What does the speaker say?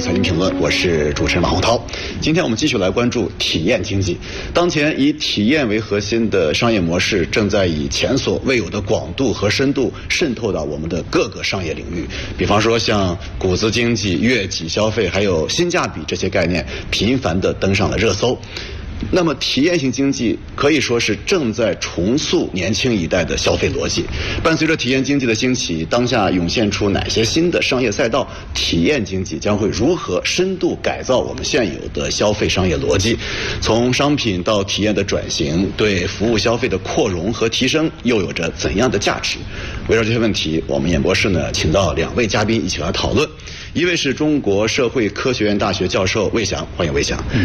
财经评论，我是主持人马洪涛。今天我们继续来关注体验经济。当前以体验为核心的商业模式正在以前所未有的广度和深度渗透到我们的各个商业领域。比方说像谷子经济、悦己消费还有性价比这些概念频繁地登上了热搜。那么体验型经济可以说是正在重塑年轻一代的消费逻辑。伴随着体验经济的兴起，当下涌现出哪些新的商业赛道？体验经济将会如何深度改造我们现有的消费商业逻辑？从商品到体验的转型，对服务消费的扩容和提升又有着怎样的价值？围绕这些问题，我们演播室呢请到2位嘉宾一起来讨论。一位是中国社会科学院大学教授魏翔，欢迎魏翔。